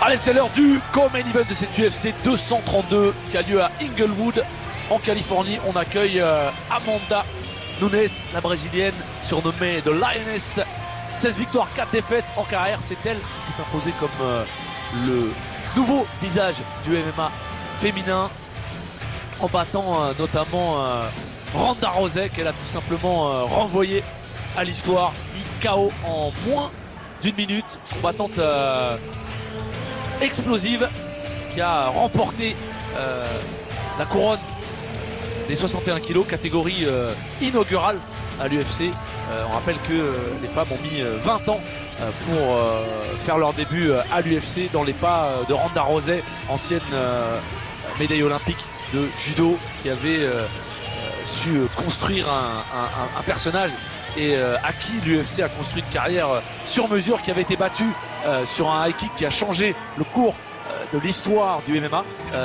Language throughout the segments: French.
Allez, c'est l'heure du co-main event de cette UFC 232 qui a lieu à Inglewood en Californie. On accueille Amanda Nunes, la brésilienne surnommée The Lioness. 16 victoires, 4 défaites en carrière. C'est elle qui s'est imposée comme le nouveau visage du MMA féminin en battant notamment Ronda Rousey, qu'elle a tout simplement renvoyé à l'histoire, mis KO en moins d'une minute. Combattante explosive qui a remporté la couronne des 61 kilos, catégorie inaugurale à l'UFC. On rappelle que les femmes ont mis 20 ans pour faire leur début à l'UFC dans les pas de Ronda Rousey, ancienne médaille olympique de judo, qui avait su construire un personnage et à qui l'UFC a construit une carrière sur mesure, qui avait été battue sur un high kick qui a changé le cours de l'histoire du MMA.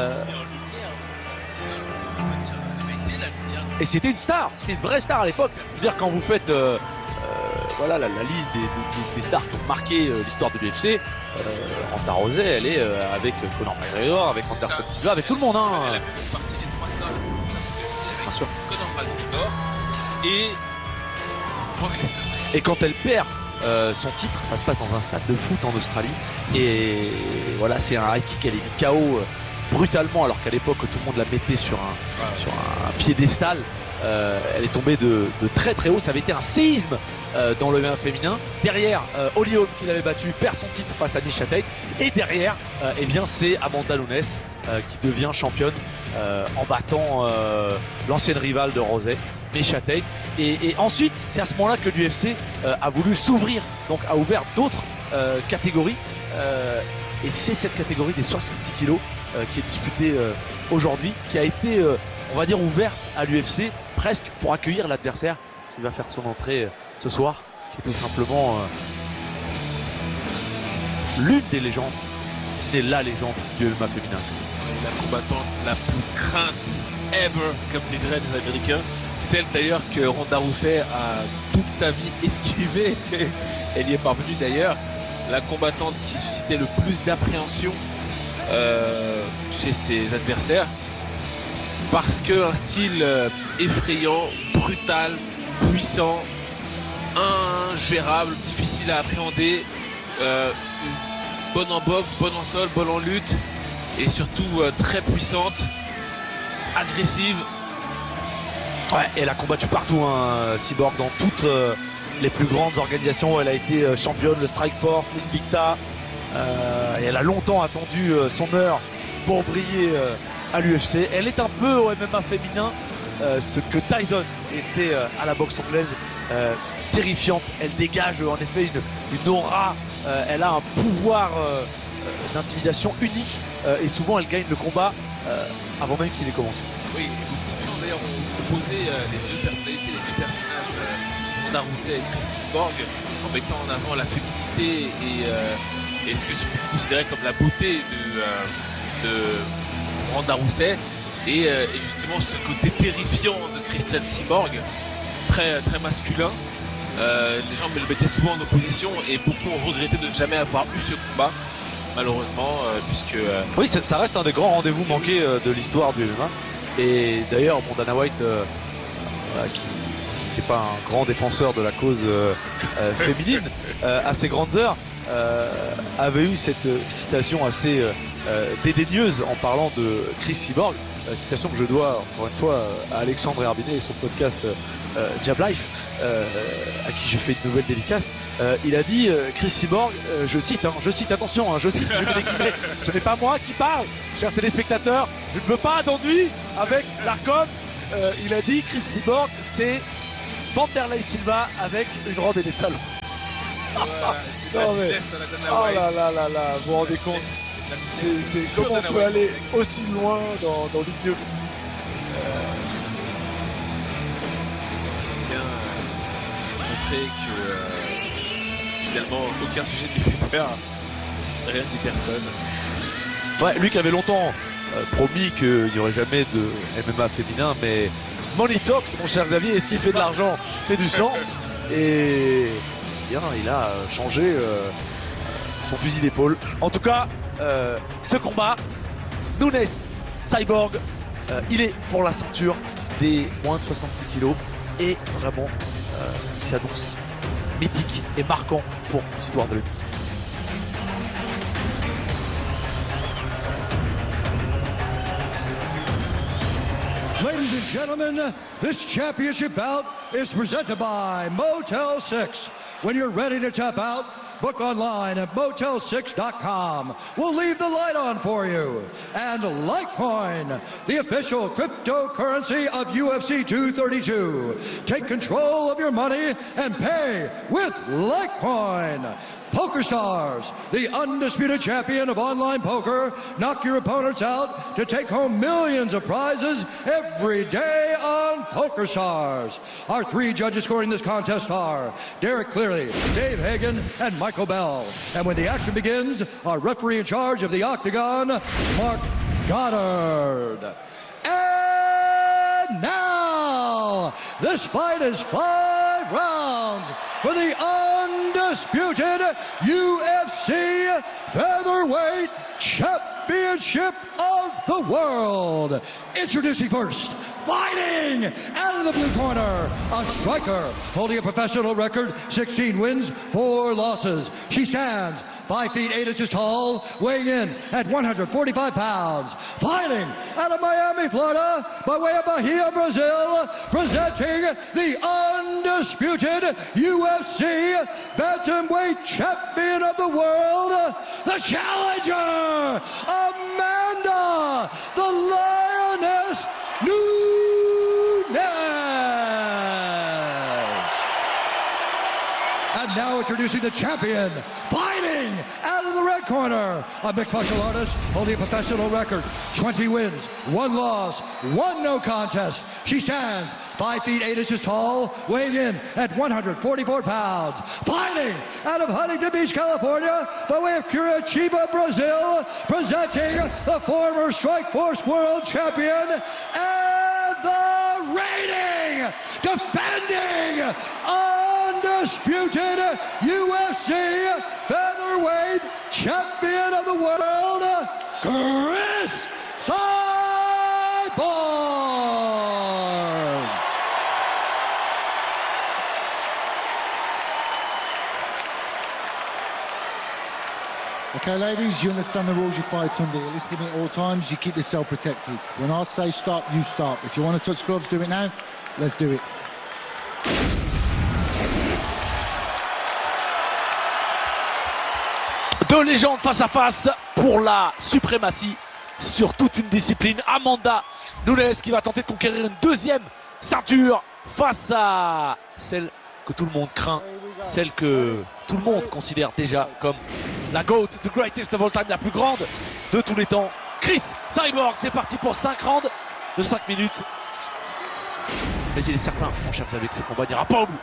Et c'était une star, c'était une vraie star à l'époque. Je veux dire, quand vous faites voilà, la liste des stars qui ont marqué l'histoire de l'UFC, Ronda Rousey, elle est avec Conor McGregor, avec Anderson Silva, avec tout le monde. Hein. Elle a fait partie des 3 stars de l'UFC, bien sûr. Conor McGregor et Brock Lesnar. Et quand elle perd son titre, ça se passe dans un stade de foot en Australie. Et voilà, c'est un high kick, elle est mise KO brutalement, alors qu'à l'époque tout le monde la mettait sur un piédestal. Elle est tombée de très très haut. Ça avait été un séisme dans le MMA féminin. Derrière, Holly Holm, qui l'avait battu, perd son titre face à Miesha Tate. Et derrière, eh bien, c'est Amanda Nunes qui devient championne en battant l'ancienne rivale de Rousey, Miesha Tate. Et ensuite, c'est à ce moment-là que l'UFC a voulu s'ouvrir, donc a ouvert d'autres catégories. Et c'est cette catégorie des 66 kilos qui est disputée aujourd'hui, qui a été, on va dire, ouverte à l'UFC presque pour accueillir l'adversaire qui va faire son entrée ce soir, qui est tout simplement l'une des légendes, si ce n'est la légende du MMA féminin. La combattante la plus crainte ever, comme diraient les Américains. Celle d'ailleurs que Ronda Rousey a toute sa vie esquivée. Elle y est parvenue d'ailleurs. La combattante qui suscitait le plus d'appréhension chez ses adversaires, parce qu'un style effrayant, brutal, puissant, ingérable, difficile à appréhender, bonne en boxe, bonne en sol, bonne en lutte, et surtout très puissante, agressive. Ouais, elle a combattu partout, hein, Cyborg, dans toutes les plus grandes organisations. Elle a été championne, le Strikeforce, l'Invicta. Et elle a longtemps attendu son heure pour briller à l'UFC. Elle est un peu au MMA féminin ce que Tyson était à la boxe anglaise, terrifiante. Elle dégage en effet une aura, elle a un pouvoir d'intimidation unique et souvent elle gagne le combat avant même qu'il ait commencé. Oui, beaucoup de gens d'ailleurs ont opposé les deux personnalités, les deux personnages, Ronda Rousey et Chris Cyborg, en mettant en avant la féminité et ce que je peux considérer comme la beauté de Ronda Rousey et justement ce côté terrifiant de Christian Cyborg, très, très masculin. Les gens me le mettaient souvent en opposition et beaucoup ont regretté de ne jamais avoir eu ce combat, malheureusement, puisque... Oui, ça reste un des grands rendez-vous manqués de l'histoire du MMA. Et d'ailleurs, Dana White, qui n'était pas un grand défenseur de la cause féminine, à ses grandes heures, avait eu cette citation assez dédaigneuse en parlant de Chris Cyborg, citation que je dois encore une fois à Alexandre Herbinet et son podcast Jab Life, à qui j'ai fait une nouvelle dédicace. Il a dit, Chris Cyborg, je cite, attention, je cite, je vais l'équilibrer, ce n'est pas moi qui parle, chers téléspectateurs, je ne veux pas d'ennui avec l'Arcom. Il a dit, Chris Cyborg, c'est Vanderlei Silva avec une randonnée des talons. Non mais, oh là là là là, vous vous rendez compte, c'est comment on peut aller aussi loin dans l'ignominie. Bien montrer que finalement aucun sujet ne lui fait peur, rien ni personne. Ouais, lui qui avait longtemps promis qu'il n'y aurait jamais de MMA féminin, mais Money Talks, mon cher Xavier, est-ce qu'il fait de l'argent, fait du sens, et bien il a changé son fusil d'épaule. En tout cas, ce combat. Nunes, Cyborg, il est pour la ceinture des moins de 66 kilos et vraiment il s'annonce mythique et marquant pour l'histoire de l'UFC. Ladies and gentlemen, this championship bout is presented by Motel 6. When you're ready to tap out, book online at Motel6.com. We'll leave the light on for you. And Litecoin, the official cryptocurrency of UFC 232. Take control of your money and pay with Litecoin. PokerStars, the undisputed champion of online poker, knock your opponents out to take home millions of prizes every day on PokerStars. Our 3 judges scoring this contest are Derek Cleary, Dave Hagen, and Michael Bell. And when the action begins, our referee in charge of the Octagon, Mark Goddard. And now, this fight is 5 rounds for the undisputed UFC Featherweight Championship of the World. Introducing first, fighting out of the blue corner, a striker holding a professional record, 16 wins, 4 losses. She stands 5 feet 8 inches tall, weighing in at 145 pounds. Fighting out of Miami, Florida, by way of Bahia, Brazil, presenting the undisputed UFC Bantamweight Champion of the World, the challenger, Amanda, the Lioness Nunes. And now introducing the champion, fighting out of the red corner, a mixed martial artist holding a professional record, 20 wins, 1 loss, 1 no contest. She stands 5 feet 8 inches tall, weighing in at 144 pounds. Fighting out of Huntington Beach, California, by way of Curitiba, Brazil, presenting the former Strikeforce World Champion and the reigning, defending, undisputed UFC Featherweight Champion of the World, Chris Cyborg. Okay, ladies, you understand the rules. You fight under. You listen to me at all times. You keep yourself protected. When I say stop, you stop. If you want to touch gloves, do it now. Let's do it. Deux légendes face à face pour la suprématie sur toute une discipline. Amanda Nunes qui va tenter de conquérir une 2e ceinture face à celle que tout le monde craint, celle que tout le monde considère déjà comme la GOAT, the greatest of all time, la plus grande de tous les temps. Chris Cyborg, c'est parti pour 5 rounds de 5 minutes. Mais il est certain, mon cher, avec ce combat n'ira pas au bout.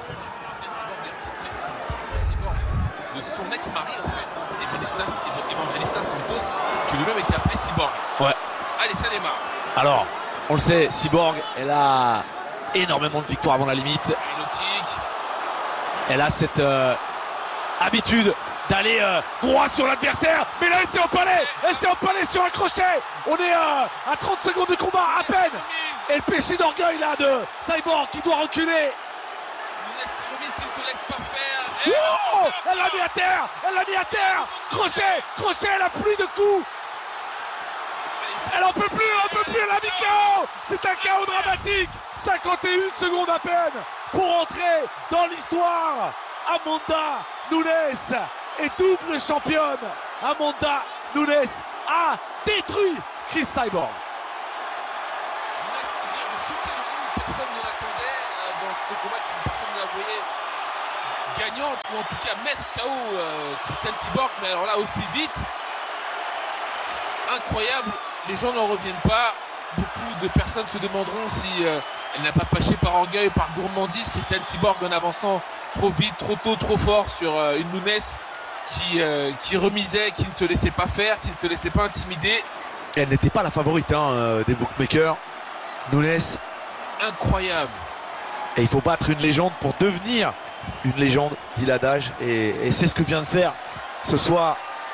De son ex-mari en fait, Evangelista Santos, qui lui-même était appelé Cyborg. Ouais. Allez, ça démarre. Alors, on le sait, Cyborg, elle a énormément de victoires avant la limite. Et le kick. Elle a cette habitude d'aller droit sur l'adversaire. Mais là, elle s'est empalée. Elle s'est empalée sur un crochet. On est à 30 secondes de combat, à peine. Et le péché d'orgueil là de Cyborg qui doit reculer. Nunes qui remise, qui ne se laisse pas faire. Oh, elle l'a mis à terre. Elle l'a mis à terre. Crochet, crochet, elle a plus de coups. Elle en peut plus, elle a mis KO. C'est un KO dramatique. 51 secondes à peine pour entrer dans l'histoire. Amanda Nunes est double championne. Amanda Nunes a détruit Chris Cyborg. Nunes qui vient de chuter le coup, personne ne l'attendait dans ce combat, personne ne la voyait gagnante, ou en tout cas mettre KO Christian Cyborg, mais alors là aussi vite. Incroyable, les gens n'en reviennent pas. Beaucoup de personnes se demanderont si elle n'a pas pâché par orgueil, par gourmandise, Christian Cyborg en avançant trop vite, trop tôt, trop fort sur une Nunes qui remisait, qui ne se laissait pas faire, qui ne se laissait pas intimider. Elle n'était pas la favorite des bookmakers. Nunes. Incroyable. Et il faut battre une légende pour devenir une légende, dit l'adage. Et c'est ce que vient de faire ce soir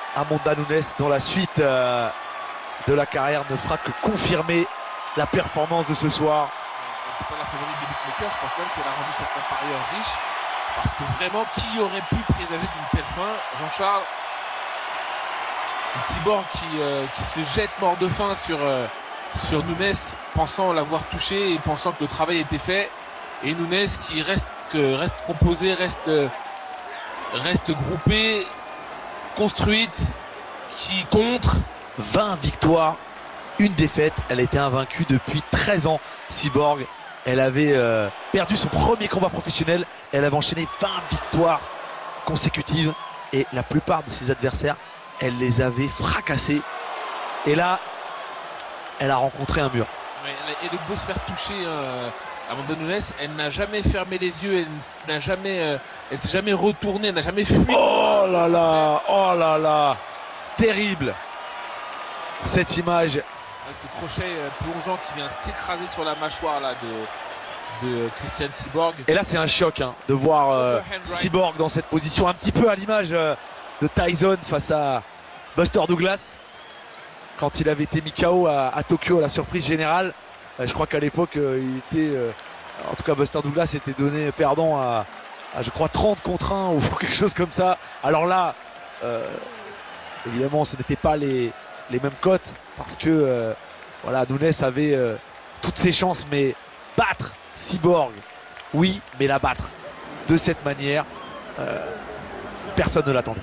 Amanda Nunes dans la suite de la carrière ne fera que confirmer la performance de ce soir. C'est pas la favorite des bookmakers, je pense même qu'elle a rendu certains parieurs riches. Parce que vraiment, qui aurait pu présager d'une telle fin? Jean-Charles, une cyborg qui se jette mort de faim sur Nunes, pensant l'avoir touché et pensant que le travail était fait. Et Nunes qui reste composée, reste groupée, construite, qui contre. 20 victoires, une défaite. Elle était invaincue depuis 13 ans. Cyborg, elle avait perdu son premier combat professionnel. Elle avait enchaîné 20 victoires consécutives. Et la plupart de ses adversaires, elle les avait fracassés. Et là, elle a rencontré un mur. Et de beau se faire toucher, Amanda Nunes, elle n'a jamais fermé les yeux, elle s'est jamais retournée, elle n'a jamais fui. Oh là là, terrible cette image. Ce crochet plongeant qui vient s'écraser sur la mâchoire là, de Christiane Cyborg. Et là c'est un choc de voir Cyborg dans cette position, un petit peu à l'image de Tyson face à Buster Douglas quand il avait été mis KO à Tokyo à la surprise générale. Je crois qu'à l'époque il était en tout cas Buster Douglas était donné perdant à je crois 30 contre 1 ou quelque chose comme ça. Alors là évidemment ce n'était pas les mêmes cotes parce que voilà, Nunes avait toutes ses chances, mais battre Cyborg, oui, mais la battre de cette manière, personne ne l'attendait.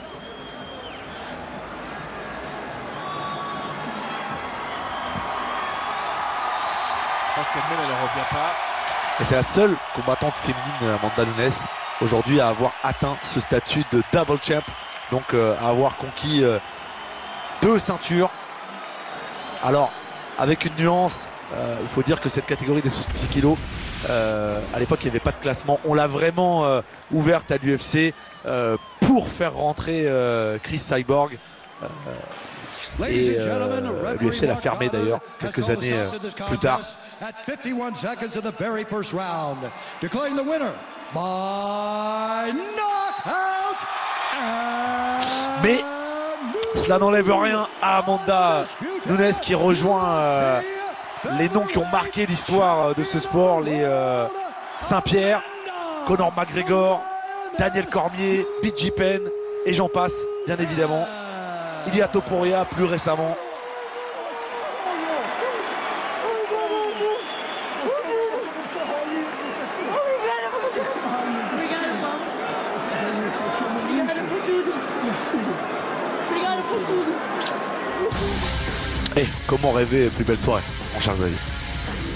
Je pense qu'elle-même elle ne revient pas. Et c'est la seule combattante féminine, Amanda Nunes, aujourd'hui à avoir atteint ce statut de double champ, donc à avoir conquis 2 ceintures. Alors avec une nuance, il faut dire que cette catégorie des 66 kilos, à l'époque il n'y avait pas de classement, on l'a vraiment ouverte à l'UFC pour faire rentrer Chris Cyborg et l'UFC l'a fermé d'ailleurs quelques années plus tard. At 51 seconds of the very first round, declaring the winner by knockout. Mais cela n'enlève rien à Amanda Nunes qui rejoint les noms qui ont marqué l'histoire de ce sport, les Saint-Pierre, Conor McGregor, Daniel Cormier, BJ Penn et j'en passe bien évidemment. Ilia Topuria plus récemment. Et comment rêver plus belle soirée, mon cher Xavier.